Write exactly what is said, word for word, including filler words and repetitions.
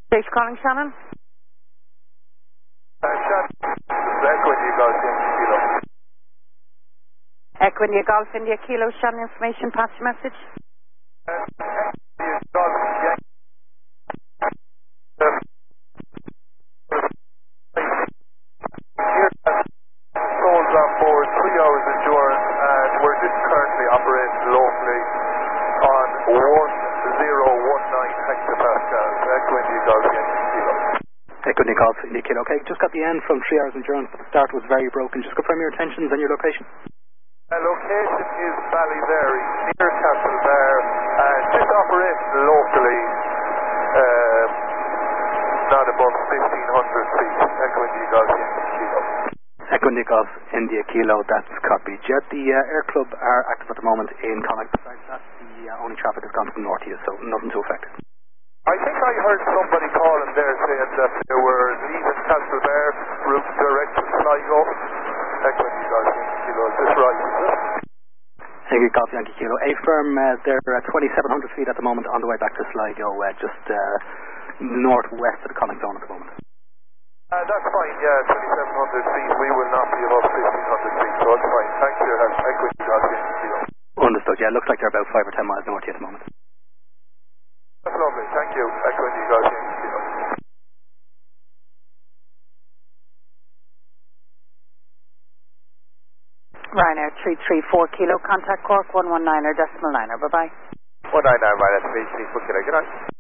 Who's calling, Shannon? Uh, Shannon, Echo India Golf India Kilo. Echo India Golf India Kilo, Shannon, information, pass your message. Uh, India Golf India uh, Souls on board, three hours endurance, and we're just currently operating locally on one zero one nine hectopascals. Echo India Golf India Kilo. Echo India Golf India Kilo. Okay, just got the end from three hours endurance, but the start was very broken. Just confirm your intentions and your location. The location is Ballyberry, near Castlebar, and just operating locally, uh, not above fifteen hundred feet. Echo India Golf India Kilo. Echo India Golf India Kilo, that's copied. Jet, the uh, Air Club are active at the moment in Connacht. Besides that, the uh, only traffic has gone from north to you, so nothing to affect. I think I heard somebody calling there saying that they were leaving Castlebar, route direct to Sligo. Echo India Golf India Kilo, is this right? Is it? Echo Golf Yankee Kilo. A firm, uh, they're at twenty-seven hundred feet at the moment on the way back to Sligo, uh, just uh, northwest of the Connacht zone at the moment. Uh, that's fine, yeah, twenty-seven hundred feet. We will not be above fifteen hundred feet, so it's fine. Thanks for your help. Echo India Golf India Kilo. Understood, yeah, looks like they're about five or ten miles north of you at the moment. That's lovely, thank you. Echo India Golf India Kilo. Ryanair three three four Kilo, contact Cork one one niner decimal niner. Bye bye. one nine nine minus three three four Kilo, good night.